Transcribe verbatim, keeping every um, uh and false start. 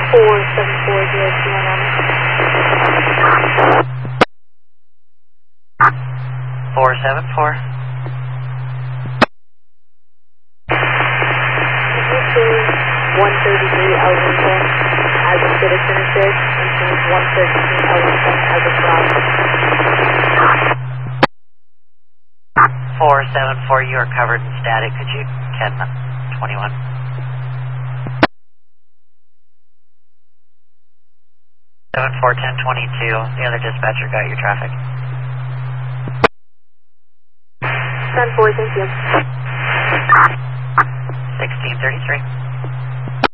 four seven four zero two one nine. four seven four. one thirty-three Ellington as a citizen assist and change one thirteen Ellington as a fraud. four seven four, you are covered in static. Could you ten twenty-one? seven four ten twenty-two, the other dispatcher got your traffic. ten four, thank you. sixteen thirty-three.